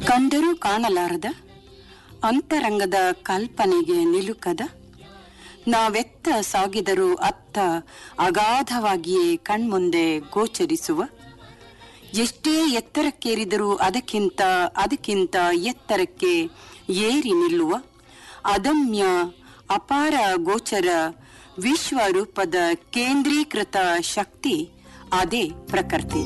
ಕಂಡರೂ ಕಾಣಲಾರದ ಅಂತರಂಗದ ಕಲ್ಪನೆಗೆ ನಿಲುಕದ ನಾವೆತ್ತ ಸಾಗಿದರೂ ಅತ್ತ ಅಗಾಧವಾಗಿಯೇ ಕಣ್ಮುಂದೆ ಗೋಚರಿಸುವ ಎಷ್ಟೇ ಎತ್ತರಕ್ಕೇರಿದರೂ ಅದಕ್ಕಿಂತ ಎತ್ತರಕ್ಕೆ ಏರಿ ನಿಲ್ಲುವ ಅದಮ್ಯ ಅಪಾರ ಗೋಚರ ವಿಶ್ವರೂಪದ ಕೇಂದ್ರೀಕೃತ ಶಕ್ತಿ ಅದೇ ಪ್ರಕೃತಿ.